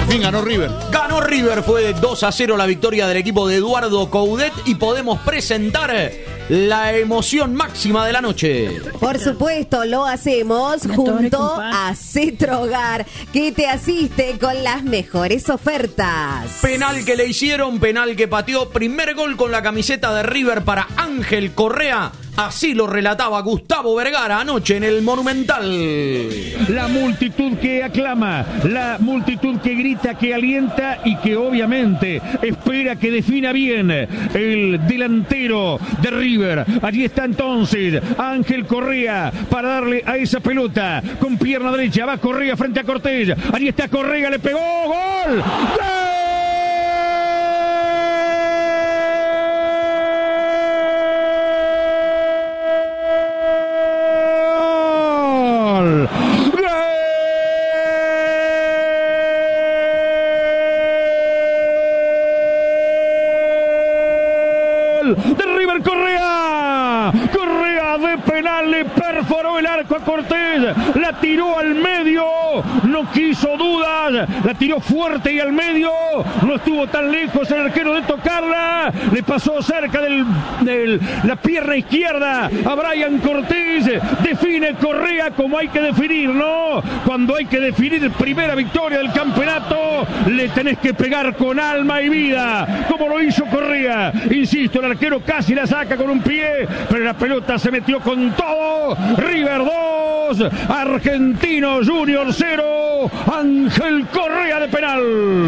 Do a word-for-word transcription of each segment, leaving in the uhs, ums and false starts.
fin ganó River. Ganó River, fue dos a cero la victoria del equipo de Eduardo Coudet y podemos presentar la emoción máxima de la noche. Por supuesto, lo hacemos junto a Cetrogar, que te asiste con las mejores ofertas. Penal que le hicieron, penal que pateó, primer gol con la camiseta de River para Ángel Correa. Así lo relataba Gustavo Vergara anoche en el Monumental. La multitud que aclama, la multitud que grita, que alienta y que obviamente espera que defina bien el delantero de River. Allí está entonces Ángel Correa para darle a esa pelota con pierna derecha. Va Correa frente a Cortés. Allí está Correa, le pegó. ¡Gol! ¡Gol! De River Correa, Correa de penal le perforó el arco a Cortés, la tiró al medio, no quiso dudas, la tiró fuerte y al medio, no estuvo tan lejos el arquero de tocarla, le pasó cerca del, del la pierna izquierda a Brian Cortés, define Correa como hay que definir, ¿no? Cuando hay que definir primera victoria del campeonato, le tenés que pegar con alma y vida, como lo hizo Correa, insisto, el arquero casi la saca con un pie, pero la pelota se metió con todo. River dos, Argentino Junior cero, Ángel Correa de penal.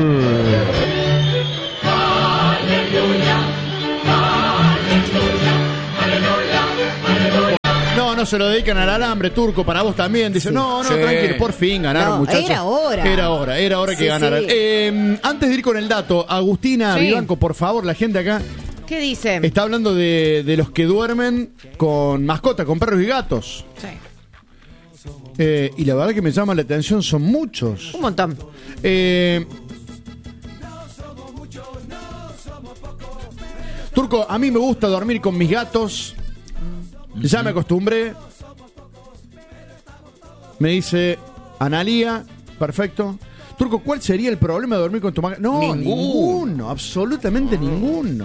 No, no se lo dedican al alambre, Turco, para vos también. Dice, sí, no, no, sí. tranquilo, por fin ganaron, no, muchachos. Era hora. Era hora, era hora que sí, ganaran. Sí. Eh, antes de ir con el dato, Agustina sí. Vivanco, por favor, la gente acá. ¿Qué dice? Está hablando de, de los que duermen con mascotas, con perros y gatos. Sí. Eh, y la verdad que me llama la atención, son muchos. Un montón. Eh, Turco, a mí me gusta dormir con mis gatos. Ya me acostumbré. Me dice Analía, perfecto. Turco, ¿cuál sería el problema de dormir con tu mascota? No, ninguno, ninguno absolutamente ninguno.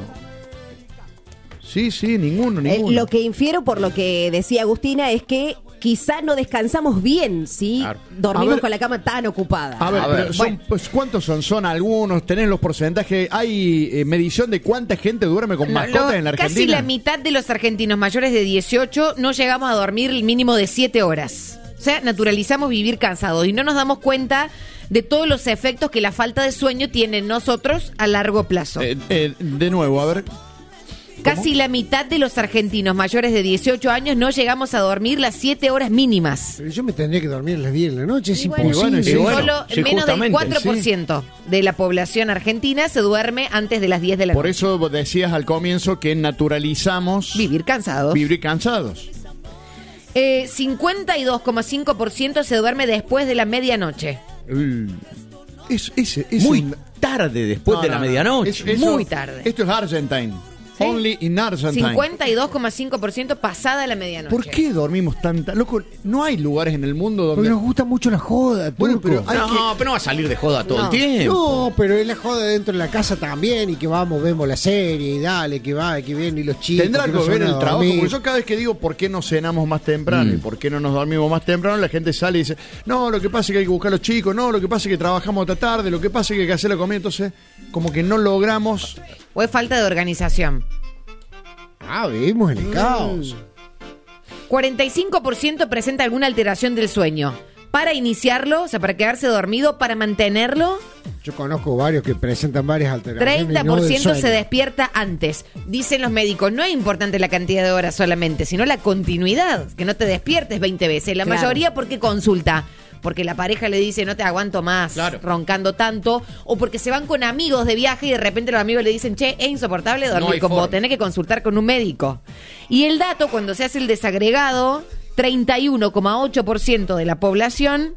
Sí, sí, ninguno, ninguno. Eh, lo que infiero por lo que decía Agustina es que quizá no descansamos bien si claro. dormimos ver, con la cama tan ocupada. A ver, a ver ver. Son, pues, ¿cuántos son? Son algunos, tenés los porcentajes. ¿Hay eh, medición de cuánta gente duerme con mascotas lo, en la Argentina? Casi la mitad de los argentinos mayores de dieciocho no llegamos a dormir el mínimo de siete horas. O sea, naturalizamos vivir cansados y no nos damos cuenta de todos los efectos que la falta de sueño tiene en nosotros a largo plazo. Eh, eh, de nuevo, a ver... Casi ¿Cómo? La mitad de los argentinos mayores de dieciocho años no llegamos a dormir las siete horas mínimas. Pero yo me tendría que dormir a las diez de la noche, es bueno, imposible. Sí, bueno, Solo sí, menos del cuatro por ciento sí. de la población argentina se duerme antes de las diez de la Por noche. Por eso decías al comienzo que naturalizamos... Vivir cansados. Vivir cansados. Eh, cincuenta y dos coma cinco por ciento se duerme después de la medianoche. Uh, es, es, es Muy un... tarde después no, de la no, medianoche. Es, eso, Muy tarde. Esto es Argentine. ¿Sí? Only in Argentina. cincuenta y dos coma cinco por ciento pasada la medianoche. ¿Por qué dormimos tanta? Loco, no hay lugares en el mundo donde... Porque nos gusta mucho la joda, Turco. Bueno, pero hay no, que... pero no va a salir de joda todo no, el tiempo. No, pero es la joda dentro de la casa también y que vamos, vemos la serie y dale, que va, que viene y los chicos... Tendrá algo que que ver el trabajo, porque yo cada vez que digo por qué no cenamos más temprano mm. y por qué no nos dormimos más temprano, la gente sale y dice, no, lo que pasa es que hay que buscar a los chicos, no, lo que pasa es que trabajamos hasta tarde, lo que pasa es que hay que hacer la comida, entonces como que no logramos... O es falta de organización. Ah, vivimos en el mm. caos. cuarenta y cinco por ciento presenta alguna alteración del sueño. Para iniciarlo, o sea, para quedarse dormido, para mantenerlo. Yo conozco varios que presentan varias alteraciones. treinta por ciento no se despierta antes. Dicen los médicos, no es importante la cantidad de horas solamente, sino la continuidad. Que no te despiertes veinte veces. La claro. mayoría porque consulta. Porque la pareja le dice, no te aguanto más, claro. roncando tanto, o porque se van con amigos de viaje y de repente los amigos le dicen, che, es insoportable dormir no con vos, tenés que consultar con un médico. Y el dato, cuando se hace el desagregado, treinta y uno coma ocho por ciento de la población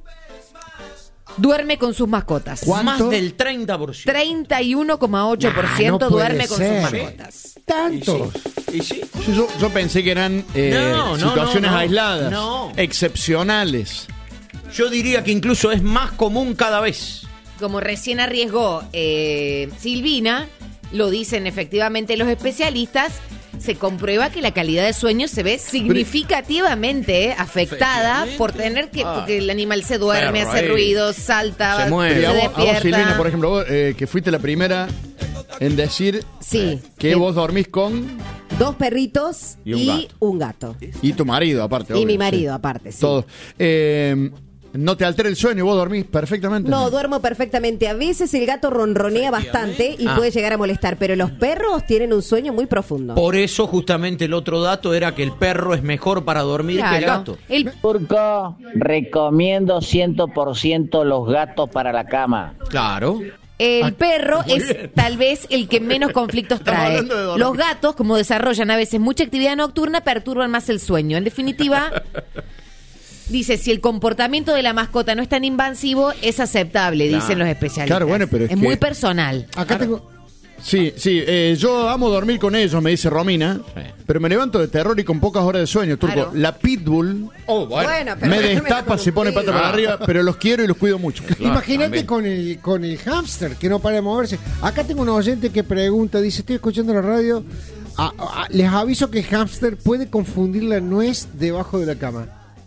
duerme con sus mascotas. ¿Cuánto? Más del treinta por ciento. treinta y uno coma ocho por ciento nah, no duerme con ser. sus mascotas. ¿Tantos? ¿Y sí? ¿Y sí? Yo, yo pensé que eran eh, no, no, situaciones no, no, aisladas, no. excepcionales. Yo diría que incluso es más común cada vez. como recién arriesgó eh, Silvina, lo dicen efectivamente los especialistas, se comprueba que la calidad de sueño se ve significativamente eh, afectada por tener que, porque el animal se duerme, Perro hace ahí. ruido, salta, Se se, mueve. Y a vos, a vos, despierta. Silvina, por ejemplo, vos, eh, que fuiste la primera en decir Sí. que Eh, vos dormís con... Dos perritos Y y un un gato. gato. Y tu marido, aparte. Y obvio, mi marido, sí. aparte, sí. Todo. Eh, ¿No te altera el sueño? ¿Vos dormís perfectamente? No, duermo perfectamente. A veces el gato ronronea bastante y Ah. puede llegar a molestar, pero los perros tienen un sueño muy profundo. Por eso justamente el otro dato era que el perro es mejor para dormir que el Claro. gato. El Turco, recomiendo cien por ciento los gatos para la cama. Claro. El perro muy es bien. tal vez el que menos conflictos Estamos trae. hablando de dormir. Los gatos, como desarrollan a veces mucha actividad nocturna, perturban más el sueño. En definitiva, dice, si el comportamiento de la mascota no es tan invasivo, es aceptable, Claro. dicen los especialistas. Claro, bueno, pero es es que- muy personal. Acá tengo. Sí, sí. eh, yo amo dormir con ellos, me dice Romina. Sí. Pero me levanto de terror y con pocas horas de sueño, Turco. Claro. La Pitbull Oh, bueno. pero me no destapa, con se pone un pata pedo. para arriba, pero los quiero y los cuido mucho. Imagínate también. con el con el hámster que no para de moverse. Acá tengo un oyente que pregunta, dice, estoy escuchando la radio. Ah, ah, les aviso que el hámster puede confundir la nuez debajo de la cama.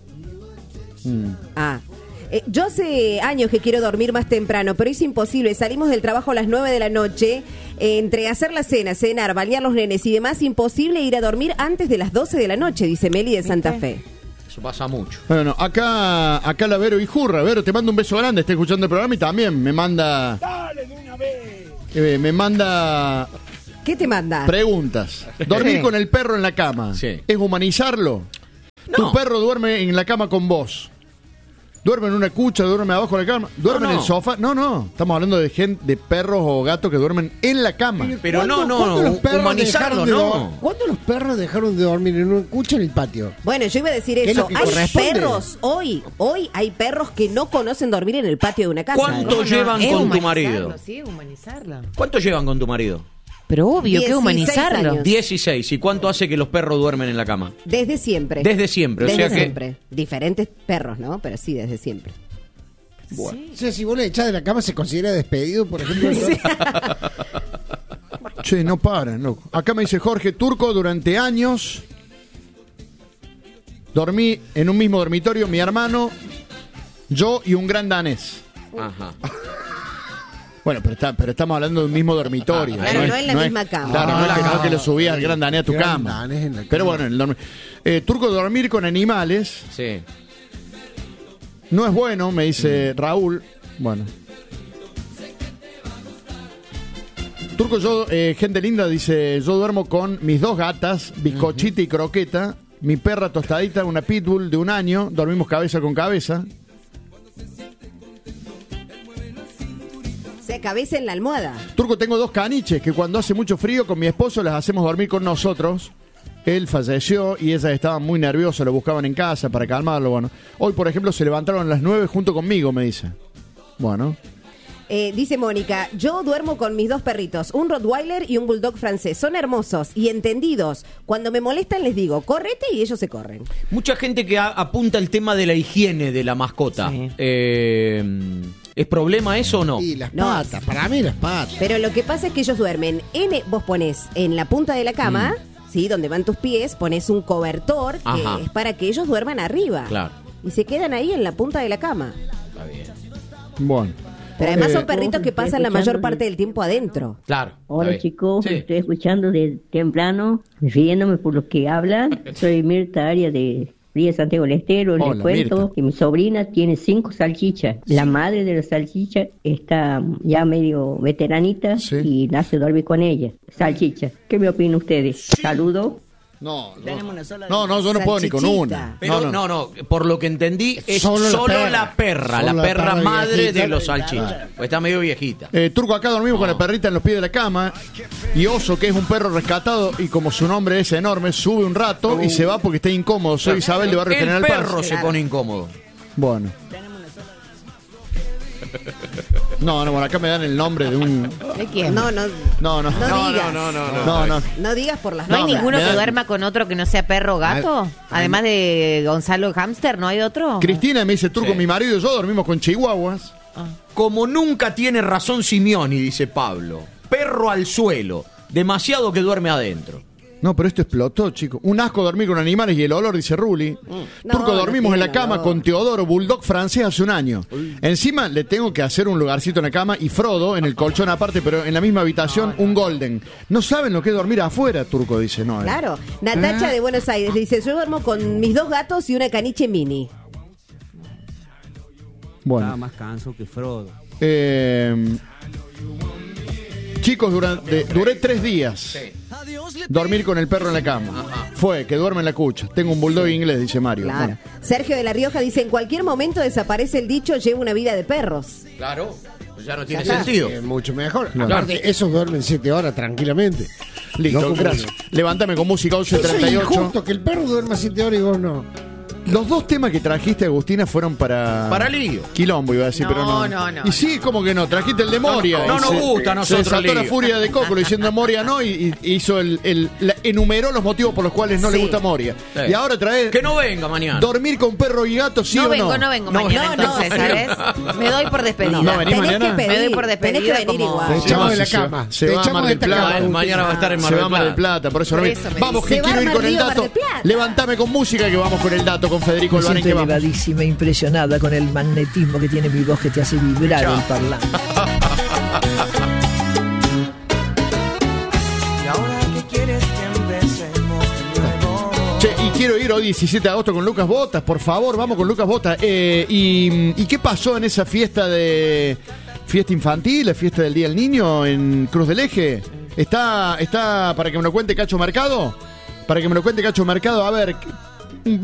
Ah. Eh, yo hace años que quiero dormir más temprano, pero es imposible. Salimos del trabajo a las nueve de la noche. Eh, entre hacer la cena, cenar, bañar los nenes y demás, imposible ir a dormir antes de las doce de la noche, dice Meli de Santa Fe. Eso pasa mucho. Bueno, acá, acá la Vero y Jurra. Vero, te mando un beso grande, está escuchando el programa y también me manda... Dale de una vez. me manda ¿Qué te manda? preguntas. Dormir con el perro en la cama. Sí. ¿Es humanizarlo? Tu perro duerme en la cama con vos. Duerme en una cucha, duerme abajo de la cama, duerme No, en no. el sofá. No, no. Estamos hablando de gente, de perros o gatos que duermen en la cama. Pero no, ¿Cuándo- no, cuándo los perros humanizarlo, dejaron de no. dor- ¿Cuándo los perros dejaron de dormir en una cucha en el patio? Bueno, yo iba a decir ¿Qué es eso. lo que Hay corresponde? perros hoy, hoy hay perros que no conocen dormir en el patio de una casa. ¿Cuánto ¿eh? llevan Es con tu humanizarlo, marido? Sí, humanizarlo. ¿Cuánto llevan con tu marido? Pero obvio, que dieciséis humanizarlo. años. dieciséis. ¿Y cuánto hace que los perros duermen en la cama? Desde siempre. Desde siempre, o Desde sea que- siempre. Diferentes perros, ¿no? Pero sí, desde siempre. O sea, si vos le echás de la cama, ¿se considera despedido, por ejemplo? Che, no paran, loco. Acá me dice Jorge Turco, durante años dormí en un mismo dormitorio, mi hermano, yo y un gran danés. Ajá. Bueno, pero, está, pero estamos hablando de un mismo dormitorio. Claro, es- no en la misma cama. Claro, no, es que, no es que lo subías al Ah, gran danés a tu gran cama. danés en la Pero cama. bueno, en el dormi- eh, Turco, dormir con animales Sí. no es bueno, me dice Raúl. Bueno. Turco, yo, eh, gente linda, dice, yo duermo con mis dos gatas, Bizcochita y Croqueta, mi perra Tostadita, una pitbull de un año, dormimos cabeza con cabeza. O sea, cabeza en la almohada. Turco, tengo dos caniches que cuando hace mucho frío con mi esposo las hacemos dormir con nosotros. Él falleció y ellas estaban muy nerviosas, lo buscaban en casa para calmarlo. Bueno, hoy, por ejemplo, se levantaron a las nueve junto conmigo, me dice. Bueno. Eh, dice Mónica, yo duermo con mis dos perritos, un Rottweiler y un Bulldog francés. Son hermosos y entendidos. Cuando me molestan les digo, correte y ellos se corren. Mucha gente que a- apunta el tema de la higiene de la mascota. Sí. Eh, ¿Es problema eso o no? Y las No. patas, para mí las patas. Pero lo que pasa es que ellos duermen en, vos pones en la punta de la cama, ¿sí? Donde van tus pies, pones un cobertor que Ajá. es para que ellos duerman arriba. Claro. Y se quedan ahí en la punta de la cama. Está bien. Bueno. Pero además Eh, son perritos que estoy pasan la mayor escuchando parte de- del tiempo adentro. Claro. Hola está bien. chicos, Sí. estoy escuchando de temprano, riéndome por lo que hablan. Soy Mirta Arias de Río Santiago del Estero. Hola, Les cuento Mirta. que mi sobrina tiene cinco salchichas. La madre de las salchichas está ya medio veteranita Sí. y nace dormir con ella. Salchicha. ¿Qué me opinan ustedes? Saludos. No, no, no, no, yo no puedo ni con Salchichita. una. Pero no, no, no. no, por lo que entendí, es Solo solo, la perra. la perra, Solo la la perra perra madre viejita. de los salchichas. Pues está medio viejita. Eh, Turco, acá dormimos con la perrita en los pies de la cama. Y Oso, que es un perro rescatado y como su nombre es enorme, sube un rato y se va porque está incómodo. Soy Isabel de Barrio El General perro Paz. se pone incómodo. Bueno. No, no, bueno, acá me dan el nombre de un... ¿De quién? No, no, No, no. no, No, digas. no, no, no, No, no. No digas por las ¿No hay No, ninguno me que da- duerma con otro que no sea perro o gato? Además de Gonzalo Hamster, ¿no hay otro? Cristina me dice, Turco, Sí. mi marido y yo dormimos con chihuahuas. Ah. Como nunca tiene razón Simeoni, dice Pablo. Perro al suelo. Demasiado que duerme adentro. No, pero esto explotó, chicos. Un asco dormir con animales y el olor, dice Ruli. Mm. Turco, no, dormimos no en la cama no. con Teodoro, bulldog francés, hace un año. Uy. Encima le tengo que hacer un lugarcito en la cama y Frodo en el colchón aparte, pero en la misma habitación, un golden. No saben lo que es dormir afuera, Turco, dice. No, eh. Claro. Natacha de Buenos Aires dice, yo duermo con mis dos gatos y una caniche mini. Bueno. Estaba más canso que Frodo. Eh, chicos, durante, duré tres días. Sí. Dormir con el perro en la cama. Ajá. Fue, que duerme en la cucha. Tengo un bulldog inglés, dice Mario. Claro. Bueno. Sergio de La Rioja dice, en cualquier momento desaparece el dicho, llevo una vida de perros. Claro, pues ya no tiene Ya está. sentido. Eh, mucho mejor. Claro. Aparte, esos duermen siete horas tranquilamente. Listo, No como gracias. uno. Levántame con música once Eso es treinta y ocho. injusto, que el perro duerma siete horas y vos no. Los dos temas que trajiste, Agustina, fueron para... Para lío. Quilombo, iba a decir, No, pero no. no, no, Y sí, ¿cómo que no? Trajiste el de Moria. No, no y nos se- gusta a nosotros Se desató el la lío. furia de Cóculo diciendo Moria no y, y hizo el, el- la- enumeró los motivos por los cuales no le Sí. gusta Moria. Sí. Y ahora trae Que no venga mañana. dormir con perro y gato, sí no o vengo, no. no vengo No, mañana, no, entonces, no. ¿sabes? Me doy por despedida. No, venís Tenés mañana. que pedir, Me doy por tenés que despedida venir como- igual. Te echamos No, de la si se- cama. se Te va a echamos Mar de del esta Plata. cama. Ah, Agustín. mañana va a estar en Mar Se del va a Mar del Plata. Plata, por eso no Por viene. eso me Vamos, dice. que Se quiero va ir a con el Mar del dato. Plata. Levántame con música que vamos con el dato con Federico Me Albán. ¿En siento qué vamos? elevadísima, impresionada con el magnetismo que tiene mi voz que te hace vibrar Chao. el parlante. Y ahora que quieres que empecemos de nuevo. Che, y quiero ir hoy diecisiete de agosto con Lucas Botas, por favor, vamos con Lucas Botas. Eh, y, ¿Y qué pasó en esa fiesta de fiesta infantil, la fiesta del Día del Niño en Cruz del Eje? ¿Está, está para que me lo cuente Cacho Mercado? Para que me lo cuente Cacho Mercado, a ver,